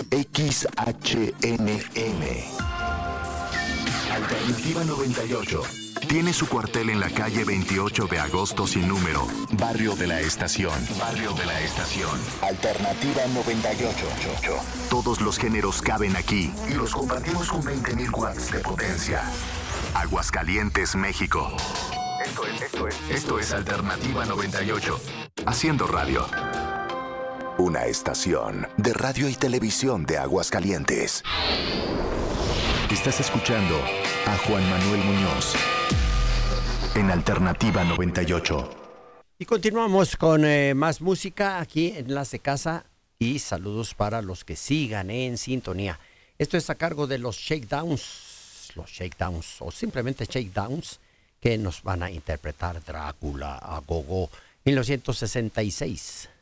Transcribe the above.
XHNM. Alternativa 98. Tiene su cuartel en la calle 28 de agosto sin número, Barrio de la Estación. Barrio de la Estación. Alternativa 98. Todos los géneros caben aquí y los compartimos con 20.000 watts de potencia. Aguascalientes, México. Esto es Alternativa 98. Haciendo radio. Una estación de radio y televisión de Aguascalientes. Estás escuchando a Juan Manuel Muñoz en Alternativa 98. Y continuamos con más música aquí en Enlace Casa y saludos para los que sigan en sintonía. Esto es a cargo de los Shakedowns o simplemente Shakedowns, que nos van a interpretar Drácula a Gogo 1966.